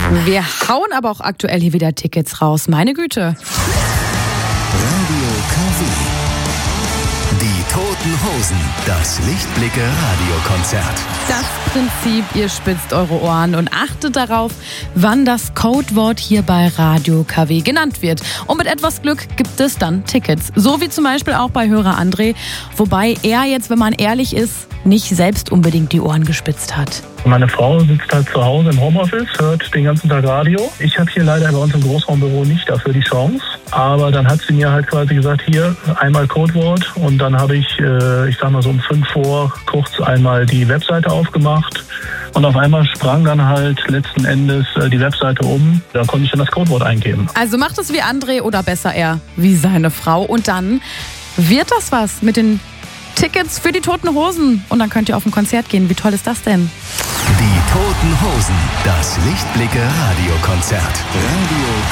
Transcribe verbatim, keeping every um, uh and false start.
Wir hauen aber auch aktuell hier wieder Tickets raus. Meine Güte. Radio K W. Die Toten Hosen. Das Lichtblicke-Radiokonzert. Das Prinzip, ihr spitzt eure Ohren und achtet darauf, wann das Codewort hier bei Radio K W genannt wird. Und mit etwas Glück gibt es dann Tickets. So wie zum Beispiel auch bei Hörer André. Wobei er jetzt, wenn man ehrlich ist, nicht selbst unbedingt die Ohren gespitzt hat. Meine Frau sitzt halt zu Hause im Homeoffice, hört den ganzen Tag Radio. Ich habe hier leider bei uns im Großraumbüro nicht dafür die Chance. Aber dann hat sie mir halt quasi gesagt, hier einmal Codewort. Und dann habe ich, äh, ich sag mal so um fünf vor, kurz einmal die Webseite aufgemacht. Und auf einmal sprang dann halt letzten Endes äh, die Webseite um. Da konnte ich dann das Codewort eingeben. Also macht es wie André oder besser er wie seine Frau. Und dann wird das was mit den Tickets für die Toten Hosen. Und dann könnt ihr auf ein Konzert gehen. Wie toll ist das denn? Die Toten Hosen. Das Lichtblicke-Radiokonzert. Radio